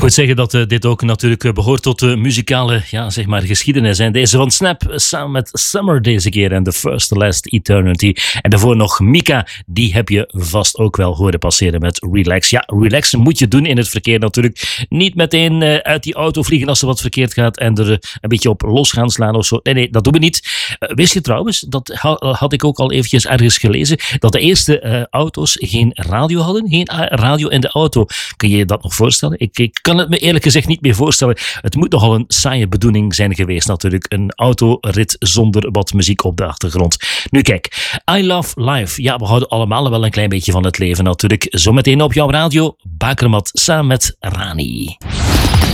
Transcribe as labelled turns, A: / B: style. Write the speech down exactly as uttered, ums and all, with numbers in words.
A: Ik moet zeggen dat uh, dit ook natuurlijk uh, behoort tot de muzikale ja, zeg maar, geschiedenis. En deze van Snap uh, samen met Summer deze keer en The First The Last Eternity. En daarvoor nog Mika, die heb je vast ook wel horen passeren met Relax. Ja, relaxen moet je doen in het verkeer natuurlijk. Niet meteen uh, uit die auto vliegen als er wat verkeerd gaat en er uh, een beetje op los gaan slaan of zo. Nee, nee, dat doen we niet. Uh, wist je trouwens, dat ha- had ik ook al eventjes ergens gelezen, dat de eerste uh, auto's geen radio hadden? Geen uh, radio in de auto. Kun je je dat nog voorstellen? Ik, ik kan het me eerlijk gezegd niet meer voorstellen. Het moet nogal een saaie bedoeling zijn geweest natuurlijk. Een autorit zonder wat muziek op de achtergrond. Nu kijk, I Love Life. Ja, we houden allemaal wel een klein beetje van het leven natuurlijk. Zometeen op jouw radio, Bakermat samen met Rani.